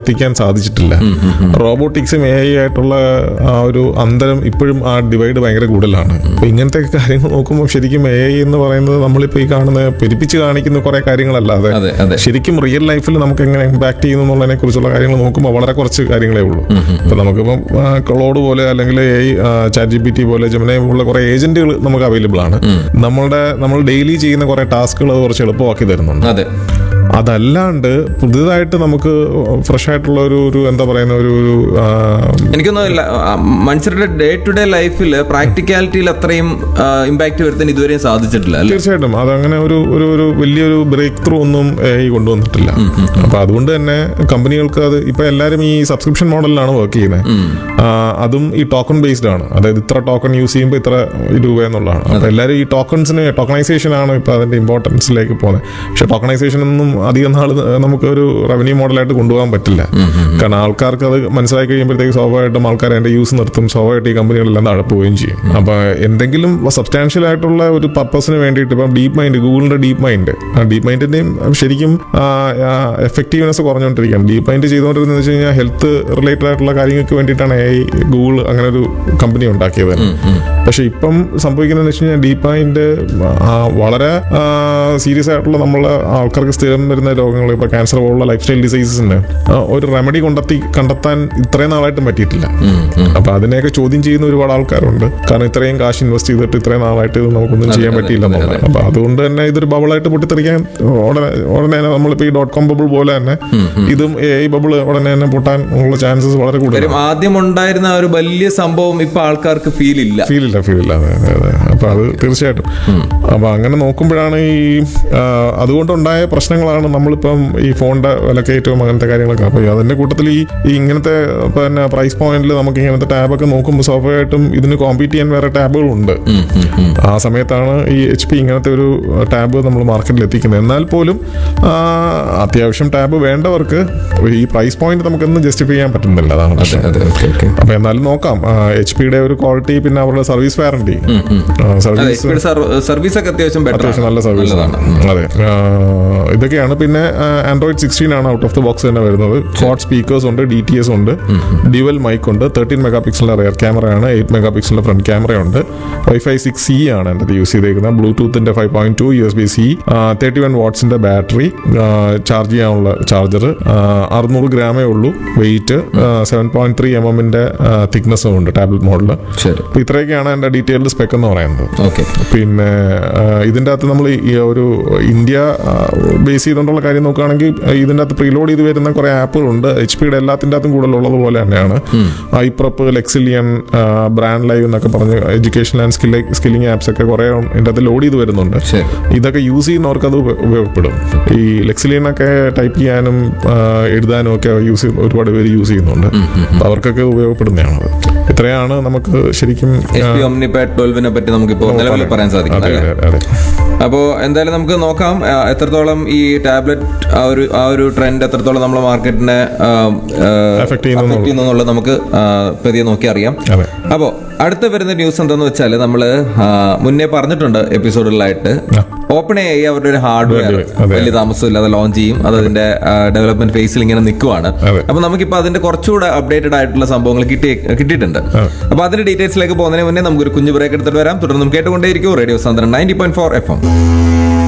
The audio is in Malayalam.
എത്തിക്കാൻ സാധിച്ചിട്ടില്ല. റോബോട്ടിക്സും AI ആയിട്ടുള്ള ആ ഒരു അന്തരം ഇപ്പോഴും ആ ഡിവൈഡ് ഭയങ്കര കൂടുതലാണ്. അപ്പൊ ഇങ്ങനത്തെ കാര്യങ്ങൾ നോക്കുമ്പോൾ ശരിക്കും AI എന്ന് പറയുന്നത് നമ്മളിപ്പോൾ ഈ കാണുന്ന പെരുപ്പിച്ച് കാണിക്കുന്ന കുറെ കാര്യങ്ങളല്ലാതെ ശരിക്കും റിയൽ ലൈഫിൽ നമുക്ക് എങ്ങനെ ഇമ്പാക്ട് ചെയ്യുന്നു എന്നുള്ളതിനെ കുറിച്ചുള്ള കാര്യങ്ങൾ നോക്കുമ്പോൾ വളരെ കുറച്ച് കാര്യങ്ങളേ ഉള്ളൂ. ഇപ്പൊ നമുക്കിപ്പം ക്ലൗഡ് പോലെ അല്ലെങ്കിൽ AI ChatGPT പോലെ ജെമിനി ഉള്ള കുറെ ഏജന്റുകൾ നമുക്ക് അവൈലബിൾ ആണ്. നമ്മൾ ഡെയിലി ചെയ്യുന്ന കുറെ ടാസ്കുകൾ കുറച്ച് എളുപ്പമാക്കി തരുന്നുണ്ട്. അതല്ലാണ്ട് പുതിയതായിട്ട് നമുക്ക് ഫ്രഷ് ആയിട്ടുള്ള ഒരു എന്താ പറയുന്ന ഒരു എനിക്കൊന്നും മനുഷ്യരുടെ ഡേ ടു ഡേ ലൈഫിൽ പ്രാക്ടിക്കാലിറ്റിയിൽ അത്രയും ഇമ്പാക്ട് വരുത്താൻ ഇതുവരെയും സാധിച്ചിട്ടില്ല. തീർച്ചയായിട്ടും അതങ്ങനെ ഒരു വലിയൊരു ബ്രേക്ക് ത്രൂ ഒന്നും AI കൊണ്ടുവന്നിട്ടില്ല. അപ്പൊ അതുകൊണ്ട് തന്നെ കമ്പനികൾക്ക് അത് ഇപ്പൊ എല്ലാവരും ഈ സബ്സ്ക്രിപ്ഷൻ മോഡലിലാണ് വർക്ക് ചെയ്യുന്നത്. അതും ഈ ടോക്കൺ ബേസ്ഡ് ആണ്. അതായത് ഇത്ര ടോക്കൺ യൂസ് ചെയ്യുമ്പോൾ ഇത്ര രൂപ എന്നുള്ളതാണ്. അപ്പൊ എല്ലാവരും ഈ ടോക്കണൈസേഷൻ ആണ് ഇപ്പൊ അതിന്റെ ഇമ്പോർട്ടൻസിലേക്ക് പോകുന്നത്. പക്ഷെ ടോക്കണൈസേഷൻ ഒന്നും അധികം നാൾ നമുക്കൊരു റവന്യൂ മോഡലായിട്ട് കൊണ്ടുപോകാൻ പറ്റില്ല. കാരണം ആൾക്കാർക്ക് അത് മനസ്സിലാക്കി കഴിയുമ്പോഴത്തേക്ക് സ്വാഭാവികമായിട്ടും ആൾക്കാർ അതിന്റെ യൂസ് നിർത്തും. സ്വാഭാവികമായിട്ട് ഈ കമ്പനികളെല്ലാം താഴെ പോവുകയും ചെയ്യും. അപ്പൊ എന്തെങ്കിലും സബ്സ്റ്റാൻഷ്യൽ ആയിട്ടുള്ള ഒരു പർപ്പസിന് വേണ്ടിയിട്ട് ഇപ്പം ഡീപ് മൈൻഡ്, ഗൂഗിളിന്റെ ഡീപ് മൈൻഡ്, ഡീപ് മൈൻഡിന്റെയും ശരിക്കും എഫക്റ്റീവ്നെസ് കുറഞ്ഞുകൊണ്ടിരിക്കുകയാണ്. ഡീപ് മൈൻഡ് ചെയ്തുകൊണ്ടിരുന്നത് വെച്ച് കഴിഞ്ഞാൽ ഹെൽത്ത് റിലേറ്റഡ് ആയിട്ടുള്ള കാര്യങ്ങൾക്ക് വേണ്ടിയിട്ടാണ് ഗൂഗിൾ അങ്ങനെ ഒരു കമ്പനി ഉണ്ടാക്കിയത്. പക്ഷെ ഇപ്പം സംഭവിക്കുന്നതെന്ന് വെച്ച് കഴിഞ്ഞാൽ ഡീപ് മൈൻഡ് വളരെ സീരിയസ് ആയിട്ടുള്ള നമ്മളെ ആൾക്കാർക്ക് സ്ഥിരം വരുന്ന രോഗങ്ങൾ, ഇപ്പൊ ക്യാൻസർ പോലുള്ള ലൈഫ് സ്റ്റൈൽ ഡിസീസസിന് ഒരു റെമഡി കണ്ടെത്താൻ ഇത്രയും നാളായിട്ടും പറ്റിയിട്ടില്ല. അപ്പൊ അതിനെയൊക്കെ ചോദ്യം ചെയ്യുന്ന ഒരുപാട് ആൾക്കാരുണ്ട്. കാരണം ഇത്രയും കാശ് ഇൻവെസ്റ്റ് ചെയ്തിട്ട് ഇത്രയും നാളായിട്ട് ഇത് നമുക്കൊന്നും ചെയ്യാൻ പറ്റിയില്ല എന്നുള്ളത്. അപ്പൊ അതുകൊണ്ട് തന്നെ ഇതൊരു ബബിളായിട്ട് പൊട്ടിത്തെറിക്കാൻ ഉടനെ നമ്മളിപ്പോ ഈ .com ബബിൾ പോലെ തന്നെ ഇതും AI ബബിൾ ഉടനെ തന്നെ പൊട്ടാൻ ഉള്ള ചാൻസസ് വളരെ കൂടുതൽ. ആദ്യം ഉണ്ടായിരുന്ന ഒരു വലിയ സംഭവം ഇപ്പൊ ആൾക്കാർക്ക് ഫീൽ ഇല്ല. അപ്പൊ അത് തീർച്ചയായിട്ടും. അപ്പൊ അങ്ങനെ നോക്കുമ്പോഴാണ് ഈ അതുകൊണ്ടുണ്ടായ പ്രശ്നങ്ങളാണ് നമ്മളിപ്പം ഈ ഫോണിന്റെ വിലക്കയറ്റവും അങ്ങനത്തെ കാര്യങ്ങളൊക്കെ. അപ്പൊ അതിന്റെ കൂട്ടത്തിൽ ഈ ഇങ്ങനത്തെ പിന്നെ പ്രൈസ് പോയിന്റിൽ നമുക്ക് ഇങ്ങനത്തെ ടാബൊക്കെ നോക്കുമ്പോൾ സ്വാഭാവികമായിട്ടും ഇതിന് കോമ്പീറ്റ് ചെയ്യാൻ വേറെ ടാബുകളുണ്ട്. ആ സമയത്താണ് ഈ HP ഇങ്ങനത്തെ ഒരു ടാബ് നമ്മൾ മാർക്കറ്റിൽ എത്തിക്കുന്നത്. എന്നാൽ പോലും അത്യാവശ്യം ടാബ് വേണ്ടവർക്ക് ഈ പ്രൈസ് പോയിന്റ് നമുക്കൊന്നും ജസ്റ്റിഫൈ ചെയ്യാൻ പറ്റുന്നില്ല. അതാണ് പ്രശ്നം. അപ്പൊ എന്നാലും നോക്കാം. HP-യുടെ ഒരു ക്വാളിറ്റി, പിന്നെ അവരുടെ സർവീസ് വാറന്റി, സർവീസ് ഒക്കെ അത്യാവശ്യം നല്ല സർവീസ് ആണ്. അതെ, ഇതൊക്കെയാണ്. പിന്നെ ആൻഡ്രോയിഡ് 16 ആണ് ഔട്ട് ഓഫ് ദ ബോക്സ് തന്നെ വരുന്നത്. ക്വാഡ് സ്പീക്കേഴ്സ് ഉണ്ട്, DTS ഉണ്ട്, ഡ്യുവൽ മൈക്ക് ഉണ്ട്, 13 മെഗാ പിക്സലിന്റെ റിയർ ക്യാമറയാണ്, 8 മെഗാ പിക്സലിന്റെ ഫ്രണ്ട് ക്യാമറയുണ്ട്. Wi-Fi 6E ആണ് എൻ്റെ യൂസ് ചെയ്തേക്കുന്നത്. ബ്ലൂടൂത്തിന്റെ 5.2, USB-C, 31 വാട്ട്സിന്റെ ബാറ്ററി, ചാർജ് ചെയ്യാനുള്ള ചാർജർ, 600 ഗ്രാമേ ഉള്ളൂ വെയിറ്റ്, 7.3 mm തിക്നെസ്സും ഉണ്ട് ടാബ്ലറ്റ് മോഡല്. അപ്പൊ ഇത്രയൊക്കെയാണ് എൻ്റെ ഡീറ്റെയിൽഡ് സ്പെക്ക് എന്ന് പറയുന്നത്. പിന്നെ ഇതിൻ്റെ അകത്ത് നമ്മൾ ഈ ഒരു ഇന്ത്യ ബേസ് ചെയ്തുകൊണ്ടുള്ള കാര്യം നോക്കുകയാണെങ്കിൽ ഇതിൻ്റെ അകത്ത് പ്രീലോഡ് ചെയ്ത് വരുന്ന കുറെ ആപ്പുകളുണ്ട്. HP-യുടെ എല്ലാത്തിൻ്റെ അകത്തും കൂടുതലുള്ളത് പോലെ തന്നെയാണ്. ഐപ്രപ്പ്, ലെക്സിലിയൻ, ബ്രാൻഡ് ലൈവ് എന്നൊക്കെ പറഞ്ഞ് എഡ്യൂക്കേഷൻ ആൻഡ് സ്കില്ലിംഗ് ആപ്സ് ഒക്കെ കുറെ ഇതിൻ്റെ അകത്ത് ലോഡ് ചെയ്ത് വരുന്നുണ്ട്. ഇതൊക്കെ യൂസ് ചെയ്യുന്നവർക്ക് അത് ഉപയോഗപ്പെടും. ഈ ലെക്സിലിയനൊക്കെ ടൈപ്പ് ചെയ്യാനും എഴുതാനും ഒക്കെ ഒരുപാട് പേര് യൂസ് ചെയ്യുന്നുണ്ട്. അവർക്കൊക്കെ ഉപയോഗപ്പെടുന്നതാണ്. ഇത്രയാണ് നമുക്ക് ശരിക്കും Omnipad 12 പറ്റി നമുക്കിപ്പോൾ നിലവിൽ പറയാൻ സാധിക്കും. അപ്പോൾ എന്തായാലും നമുക്ക് നോക്കാം എത്രത്തോളം ഈ ടാബ്ലറ്റ് ആ ഒരു ട്രെൻഡ് എത്രത്തോളം നമ്മളെ മാർക്കറ്റിനെ എഫക്ട് ചെയ്യുന്നുള്ളത് നമുക്ക് പതിയെ നോക്കി അറിയാം. അപ്പോൾ അടുത്ത വരുന്ന ന്യൂസ് എന്താന്ന് വെച്ചാൽ നമ്മൾ മുന്നേ പറഞ്ഞിട്ടുണ്ട് എപ്പിസോഡുകളിലായിട്ട്, OpenAI അവരുടെ ഒരു ഹാർഡ്വെയർ വലിയ താമസമില്ലാതെ ലോഞ്ച് ചെയ്യും. അത് അതിന്റെ ഡെവലപ്മെന്റ് ഫേസിൽ ഇങ്ങനെ നിൽക്കുവാണ്. അപ്പൊ നമുക്കിപ്പോ അതിന്റെ കുറച്ചുകൂടെ അപ്ഡേറ്റഡ് ആയിട്ടുള്ള സംഭവങ്ങൾ കിട്ടിയിട്ടുണ്ട്. അപ്പൊ അതിന്റെ ഡീറ്റെയിൽസിലേക്ക് പോകുന്നതിന് മുന്നേ നമുക്കൊരു കുഞ്ഞു ബ്രേക്ക് എടുത്തിട്ട് വരാം. തുടർന്ന് കേട്ടുകൊണ്ടേയിരിക്കും റേഡിയോ സാന്ദ്രൻ 90.4 FM.